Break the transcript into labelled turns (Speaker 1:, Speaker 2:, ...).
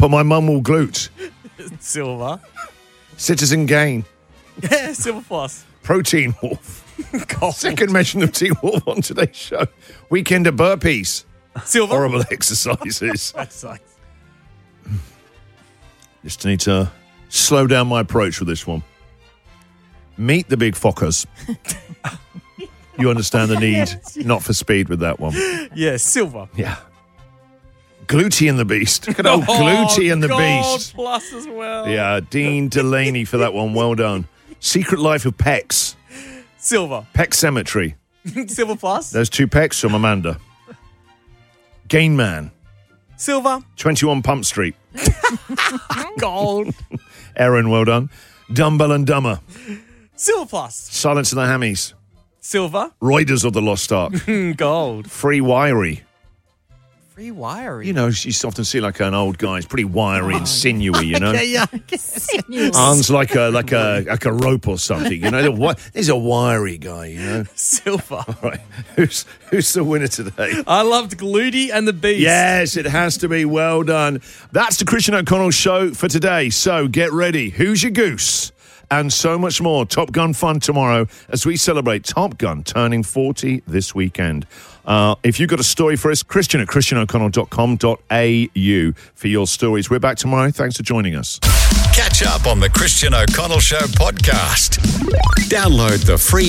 Speaker 1: but my mum will glute.
Speaker 2: Silver.
Speaker 1: Citizen Gain.
Speaker 2: Yeah, Silver Plus.
Speaker 1: Protein Wolf.
Speaker 2: Gold.
Speaker 1: Second mention of Teen Wolf on today's show. Weekend of burpees.
Speaker 2: Silver.
Speaker 1: Horrible exercises.
Speaker 2: That sucks.
Speaker 1: Just need to slow down my approach with this one. Meet the big fockers. You understand the need, not for speed with that one.
Speaker 2: Yeah, silver.
Speaker 1: Yeah. Gluty and the Beast. Look at old Gluty and the
Speaker 2: Gold
Speaker 1: Beast.
Speaker 2: Plus as well.
Speaker 1: Yeah, Dean Delaney for that one. Well done. Secret Life of Pecs.
Speaker 2: Silver.
Speaker 1: Peck Cemetery.
Speaker 2: Silver Plus.
Speaker 1: Those two pecs from Amanda. Gain Man.
Speaker 2: Silver.
Speaker 1: 21 Pump Street.
Speaker 2: Gold.
Speaker 1: Aaron, well done. Dumbbell and Dumber.
Speaker 2: Silver Plus.
Speaker 1: Silence of the Hammies.
Speaker 2: Silver.
Speaker 1: Raiders of the Lost Ark.
Speaker 2: Gold.
Speaker 1: Free Wiry.
Speaker 2: Free wiring.
Speaker 1: You know, you often see like an old guy. He's pretty wiry and sinewy, you know.
Speaker 2: Yeah.
Speaker 1: Arms like a rope or something, you know. There's a wiry guy, you know.
Speaker 2: Silver.
Speaker 1: All right. Who's the winner today?
Speaker 2: I loved Gluty and the Beast.
Speaker 1: Yes, it has to be. Well done. That's the Christian O'Connell Show for today. So get ready. Who's your goose? And so much more. Top Gun fun tomorrow as we celebrate Top Gun turning 40 this weekend. If you've got a story for us, Christian at christianoconnell.com.au for your stories. We're back tomorrow. Thanks for joining us.
Speaker 3: Catch up on the Christian O'Connell Show podcast. Download the free